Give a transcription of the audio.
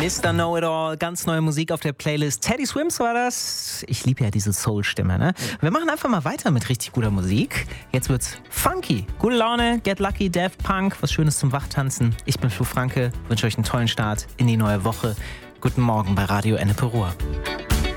Mr. Know-It-All, ganz neue Musik auf der Playlist. Teddy Swims war das. Ich liebe ja diese Soul-Stimme, ne? Wir machen einfach mal weiter mit richtig guter Musik. Jetzt wird's funky. Gute Laune, Get Lucky, Daft Punk, was Schönes zum Wachtanzen. Ich bin Flo Franke, wünsche euch einen tollen Start in die neue Woche. Guten Morgen bei Radio Ennepe Ruhr.